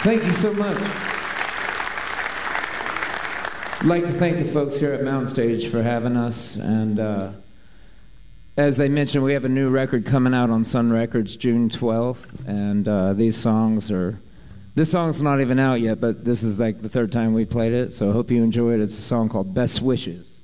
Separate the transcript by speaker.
Speaker 1: Thank you so much. I'd like to thank the folks here at Mountstage for having us. And as I mentioned, we have a new record coming out on Sun Records June 12th. And this song's not even out yet, but this is like the third time we played it. So I hope you enjoy it. It's a song called Best Wishes.